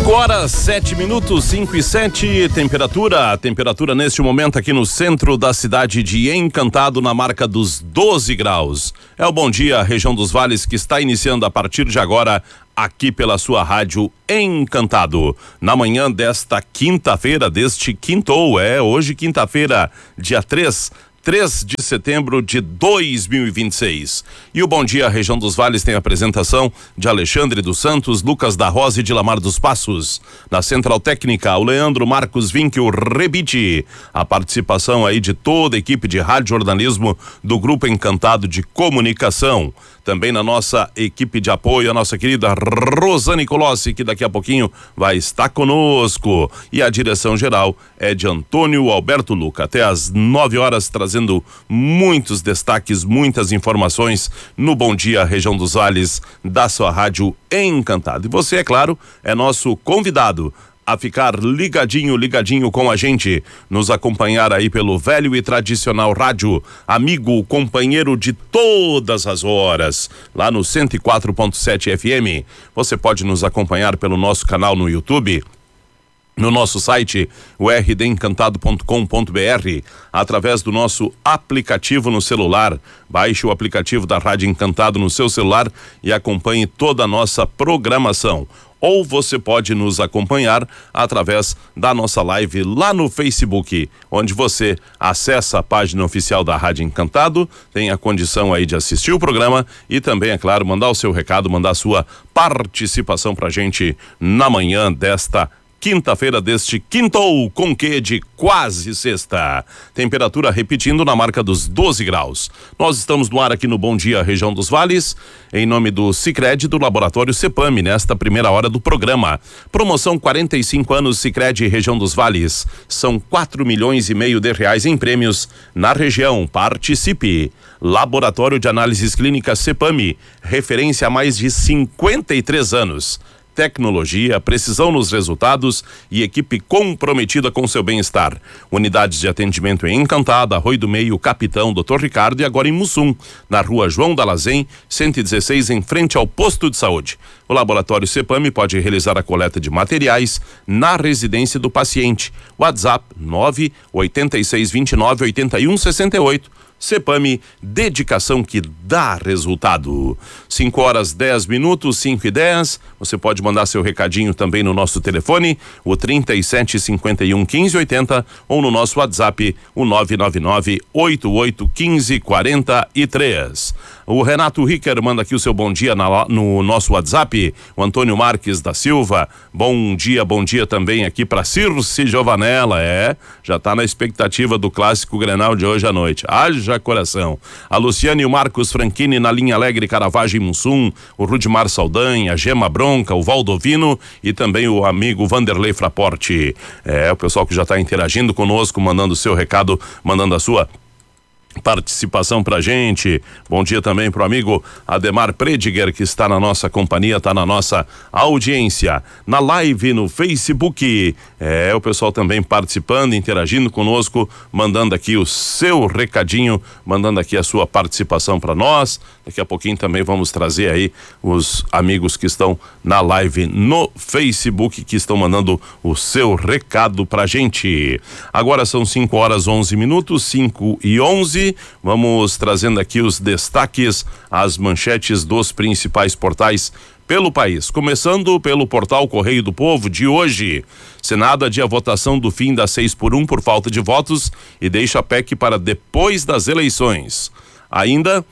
5 horas, 7 minutos, 5 e 7, temperatura neste momento aqui no centro da cidade de Encantado, na marca dos 12 graus. É o Bom Dia, região dos Vales, que está iniciando a partir de agora aqui pela sua rádio Encantado. Na manhã desta quinta-feira, hoje quinta-feira, dia 3 de setembro de 2026. E o Bom Dia Região dos Vales tem a apresentação de Alexandre dos Santos, Lucas da Rosa e de Lamar dos Passos. Na Central Técnica, o Leandro Marcos Vinck, o Rebite. A participação aí de toda a equipe de rádio jornalismo do Grupo Encantado de Comunicação. Também na nossa equipe de apoio, a nossa querida Rosane Colossi, que daqui a pouquinho vai estar conosco. E a direção geral é de Antônio Alberto Luca. Até às 9 horas, trazendo muitos destaques, muitas informações no Bom Dia Região dos Vales, da sua rádio Encantado. E você, é claro, é nosso convidado a ficar ligadinho com a gente, nos acompanhar aí pelo velho e tradicional rádio, amigo, companheiro de todas as horas, lá no 104.7 FM. Você pode nos acompanhar pelo nosso canal no YouTube, no nosso site, o rdencantado.com.br, através do nosso aplicativo no celular. Baixe o aplicativo da Rádio Encantado no seu celular e acompanhe toda a nossa programação. Ou você pode nos acompanhar através da nossa live lá no Facebook, onde você acessa a página oficial da Rádio Encantado, tem a condição aí de assistir o programa e também, é claro, mandar o seu recado, mandar a sua participação pra gente na manhã desta quinta-feira, deste quintou com quê de quase sexta. Temperatura repetindo na marca dos 12 graus. Nós estamos no ar aqui no Bom Dia Região dos Vales, em nome do Sicredi, do Laboratório Cepame, nesta primeira hora do programa. Promoção 45 anos Sicredi Região dos Vales. São 4,5 milhões de reais em prêmios na região. Participe. Laboratório de Análises Clínicas Cepame, referência há mais de 53 anos. Tecnologia, precisão nos resultados e equipe comprometida com seu bem-estar. Unidades de atendimento em Encantada, Arroio do Meio, Capitão, Dr. Ricardo e agora em Mussum, na rua João Dalazem, 116, em frente ao posto de saúde. O Laboratório Cepame pode realizar a coleta de materiais na residência do paciente. WhatsApp 986298168. Cepame, dedicação que dá resultado. 5 horas 10 minutos, 5 e 10. Você pode mandar seu recadinho também no nosso telefone, o 3751-1580, ou no nosso WhatsApp, o 999-881543. O Renato Ricker manda aqui o seu bom dia no nosso WhatsApp. O Antônio Marques da Silva, bom dia também aqui para Circe Giovanella, já tá na expectativa do clássico Grenal de hoje à noite. Haja coração. A Luciane e o Marcos Franchini na linha Alegre, Caravaggio e Mussum, o Rudimar Saldanha, a Gema Bronca, o Valdovino e também o amigo Vanderlei Fraporte. O pessoal que já está interagindo conosco, mandando o seu recado, mandando a sua participação pra gente. Bom dia também pro amigo Ademar Prediger, que está na nossa companhia, está na nossa audiência. Na live no Facebook, o pessoal também participando, interagindo conosco, mandando aqui o seu recadinho, mandando aqui a sua participação para nós. Daqui a pouquinho também vamos trazer aí os amigos que estão na live no Facebook, que estão mandando o seu recado pra gente. Agora são 5 horas 11 minutos, 5 e 11. Vamos trazendo aqui os destaques, as manchetes dos principais portais pelo país. Começando pelo portal Correio do Povo de hoje. Senado adia a votação do fim da 6x1 por falta de votos e deixa a PEC para depois das eleições. Ainda,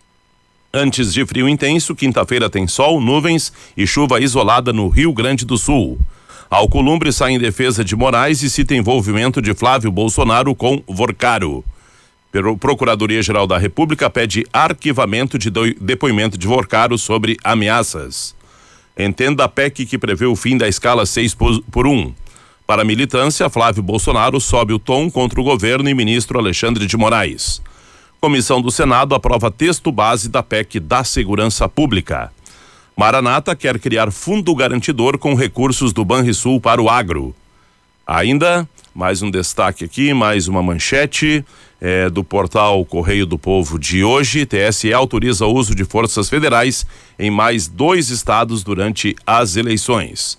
antes de frio intenso, quinta-feira tem sol, nuvens e chuva isolada no Rio Grande do Sul. Alcolumbre sai em defesa de Moraes e cita envolvimento de Flávio Bolsonaro com Vorcaro. Procuradoria-Geral da República pede arquivamento de depoimento de Vorcaro sobre ameaças. Entenda a PEC que prevê o fim da escala 6x1. Para a militância, Flávio Bolsonaro sobe o tom contra o governo e ministro Alexandre de Moraes. Comissão do Senado aprova texto base da PEC da Segurança Pública. Maranata quer criar fundo garantidor com recursos do Banrisul para o agro. Ainda, mais um destaque aqui, mais uma manchete do portal Correio do Povo de hoje. TSE autoriza o uso de forças federais em mais 2 estados durante as eleições.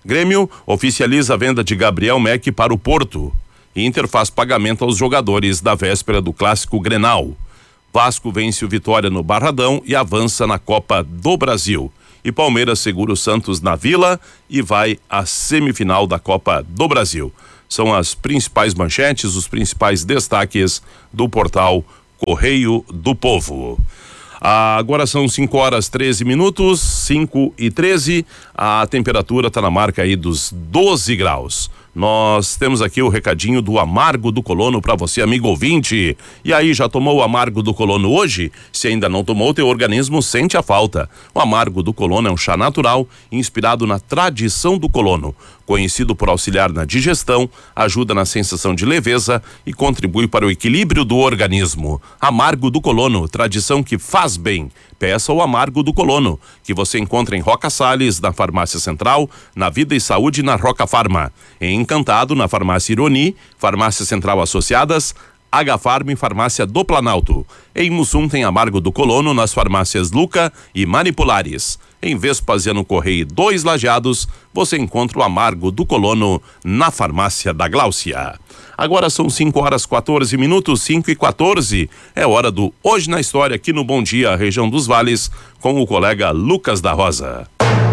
Grêmio oficializa a venda de Gabriel Meck para o Porto. Inter faz pagamento aos jogadores da véspera do Clássico Grenal. Vasco vence o Vitória no Barradão e avança na Copa do Brasil. E Palmeiras segura o Santos na Vila e vai à semifinal da Copa do Brasil. São as principais manchetes, os principais destaques do portal Correio do Povo. Agora são 5h13, 5h13. A temperatura está na marca aí dos 12 graus. Nós temos aqui o recadinho do Amargo do Colono para você, amigo ouvinte. E aí, já tomou o Amargo do Colono hoje? Se ainda não tomou, teu organismo sente a falta. O Amargo do Colono é um chá natural inspirado na tradição do colono. Conhecido por auxiliar na digestão, ajuda na sensação de leveza e contribui para o equilíbrio do organismo. Amargo do Colono, tradição que faz bem. Peça o Amargo do Colono, que você encontra em Roca Salles, na Farmácia Central, na Vida e Saúde, na Roca Farma. Em Encantado, na Farmácia Ironi, Farmácia Central Associadas, H-Farm e Farmácia do Planalto. Em Mussum tem Amargo do Colono nas farmácias Luca e Manipulares. Em Vespasiano Correia 2 Lajeados, você encontra o Amargo do Colono na Farmácia da Gláucia. Agora são 5h14, 5h14. É hora do Hoje na História aqui no Bom Dia, Região dos Vales, com o colega Lucas da Rosa.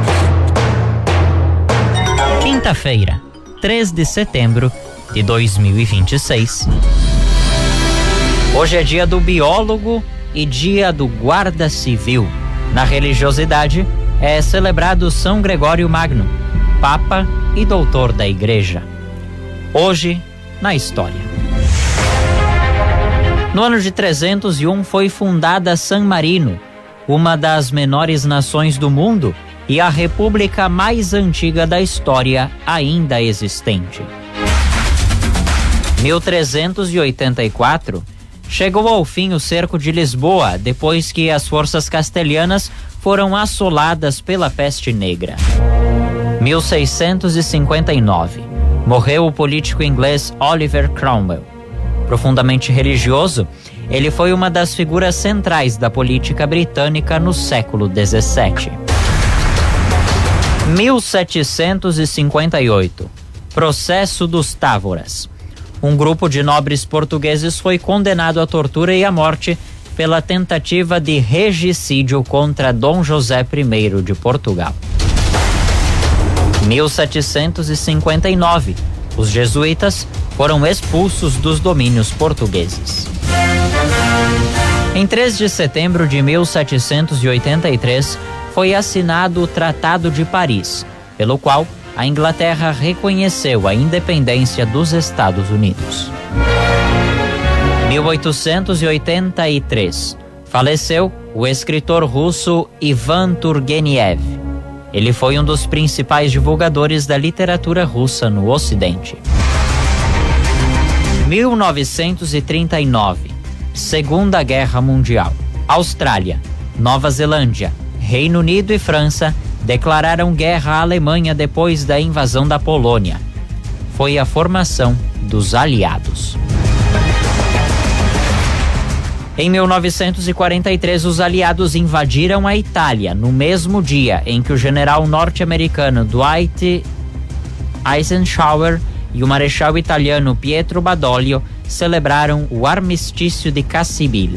Quinta-feira, 3 de setembro de 2026. Hoje é dia do biólogo e dia do guarda civil. Na religiosidade, é celebrado São Gregório Magno, Papa e doutor da Igreja. Hoje, na história. No ano de 301 foi fundada San Marino, uma das menores nações do mundo e a república mais antiga da história ainda existente. 1384 chegou ao fim o cerco de Lisboa, depois que as forças castelhanas foram assoladas pela peste negra. 1659, morreu o político inglês Oliver Cromwell. Profundamente religioso, ele foi uma das figuras centrais da política britânica no século XVII. 1758, processo dos Távoras. Um grupo de nobres portugueses foi condenado à tortura e à morte pela tentativa de regicídio contra Dom José I de Portugal. 1759, os jesuítas foram expulsos dos domínios portugueses. Em 3 de setembro de 1783, foi assinado o Tratado de Paris, pelo qual a Inglaterra reconheceu a independência dos Estados Unidos. 1883, faleceu o escritor russo Ivan Turgenev. Ele foi um dos principais divulgadores da literatura russa no Ocidente. 1939, Segunda Guerra Mundial. Austrália, Nova Zelândia, Reino Unido e França declararam guerra à Alemanha depois da invasão da Polônia. Foi a formação dos aliados. Em 1943, os aliados invadiram a Itália no mesmo dia em que o general norte-americano Dwight Eisenhower e o marechal italiano Pietro Badoglio celebraram o armistício de Cassibile.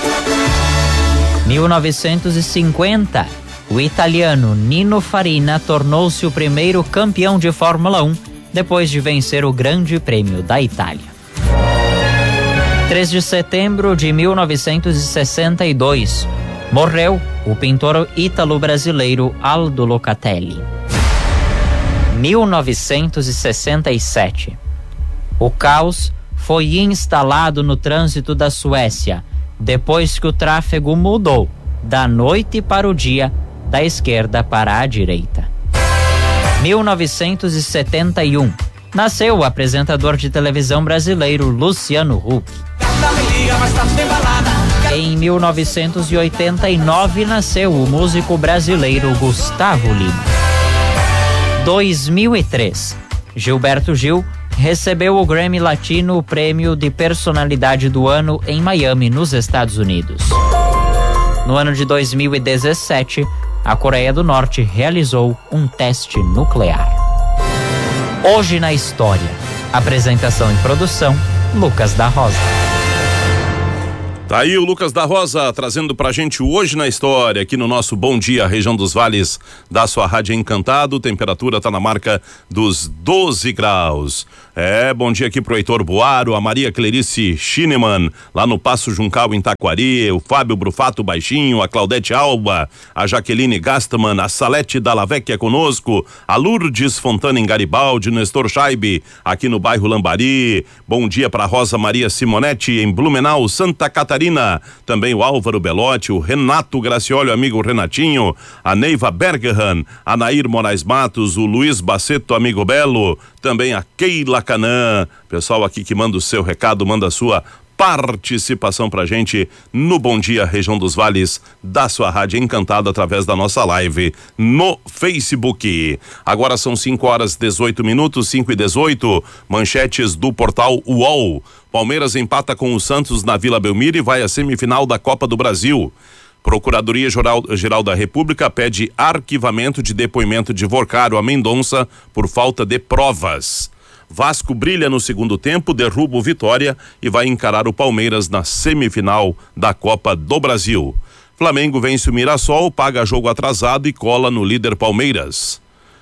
1950, o italiano Nino Farina tornou-se o primeiro campeão de Fórmula 1 depois de vencer o Grande Prêmio da Itália. 3 de setembro de 1962, morreu o pintor ítalo-brasileiro Aldo Locatelli. 1967, o caos foi instalado no trânsito da Suécia depois que o tráfego mudou da noite para o dia, da esquerda para a direita. 1971, nasceu o apresentador de televisão brasileiro Luciano Huck. Em 1989, nasceu o músico brasileiro Gustavo Lima. 2003, Gilberto Gil recebeu o Grammy Latino, o prêmio de personalidade do ano em Miami, nos Estados Unidos. No ano de 2017, a Coreia do Norte realizou um teste nuclear. Hoje na História. Apresentação e produção, Lucas da Rosa. Tá aí o Lucas da Rosa trazendo pra gente o Hoje na História, aqui no nosso Bom Dia, região dos vales da sua Rádio Encantado. Temperatura tá na marca dos 12 graus. Bom dia aqui pro Heitor Boaro, a Maria Clerice Schinemann, lá no Passo Juncal em Taquari, o Fábio Brufato Baixinho, a Claudete Alba, a Jaqueline Gastman, a Salete Dallavecchia conosco, a Lourdes Fontana em Garibaldi, Nestor Scheibe, aqui no bairro Lambari. Bom dia pra Rosa Maria Simonetti em Blumenau, Santa Catarina. Também o Álvaro Belotti, o Renato Gracioli, o amigo Renatinho, a Neiva Bergerhan, a Nair Moraes Matos, o Luiz Baceto, amigo Belo, também a Keila Canã, pessoal aqui que manda o seu recado, manda a sua participação pra gente no Bom Dia Região dos Vales da sua Rádio Encantado através da nossa live no Facebook. Agora são 5:18, 5:18, manchetes do portal UOL. Palmeiras empata com o Santos na Vila Belmiro e vai à semifinal da Copa do Brasil. Procuradoria-Geral da República pede arquivamento de depoimento de Vorcaro a Mendonça por falta de provas. Vasco brilha no segundo tempo, derruba o Vitória e vai encarar o Palmeiras na semifinal da Copa do Brasil. Flamengo vence o Mirassol, paga jogo atrasado e cola no líder Palmeiras.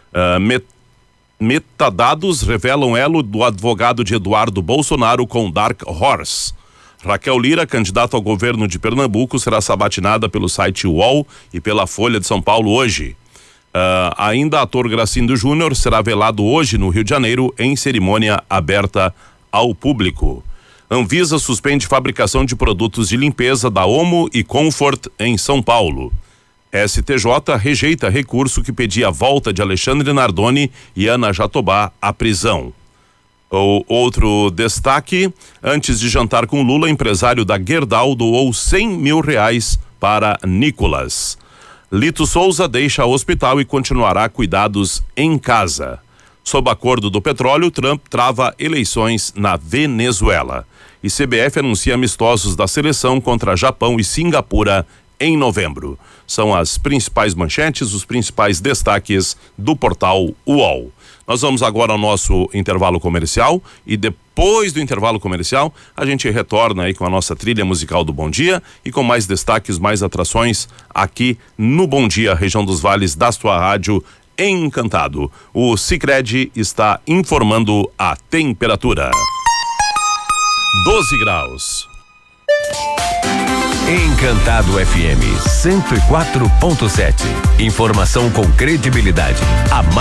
Metadados revelam elo do advogado de Eduardo Bolsonaro com Dark Horse. Raquel Lira, candidata ao governo de Pernambuco, será sabatinada pelo site UOL e pela Folha de São Paulo hoje. Ainda ator Gracindo Júnior será velado hoje no Rio de Janeiro em cerimônia aberta ao público. Anvisa suspende fabricação de produtos de limpeza da Omo e Comfort em São Paulo. STJ rejeita recurso que pedia a volta de Alexandre Nardoni e Ana Jatobá à prisão. O outro destaque: antes de jantar com Lula, empresário da Gerdau doou R$100 mil para Nicolas. Lito Souza deixa o hospital e continuará cuidados em casa. Sob acordo do petróleo, Trump trava eleições na Venezuela. E CBF anuncia amistosos da seleção contra Japão e Singapura em novembro. São as principais manchetes, os principais destaques do portal UOL. Nós vamos agora ao nosso intervalo comercial e depois do intervalo comercial a gente retorna aí com a nossa trilha musical do Bom Dia e com mais destaques, mais atrações aqui no Bom Dia, região dos vales da sua rádio Encantado. O Sicredi está informando a temperatura. 12 graus. Encantado FM 104.7. Informação com credibilidade. A